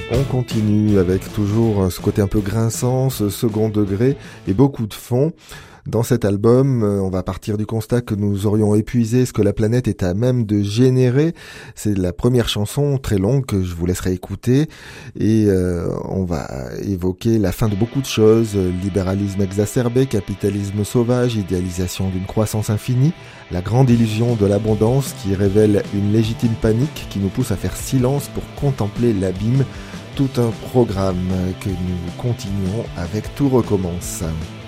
On continue avec toujours ce côté un peu grinçant, ce second degré et beaucoup de fond. Dans cet album, on va partir du constat que nous aurions épuisé ce que la planète est à même de générer. C'est la première chanson très longue que je vous laisserai écouter et on va évoquer la fin de beaucoup de choses, libéralisme exacerbé, capitalisme sauvage, idéalisation d'une croissance infinie, la grande illusion de l'abondance qui révèle une légitime panique qui nous pousse à faire silence pour contempler l'abîme. Tout un programme que nous continuons avec Tout recommence.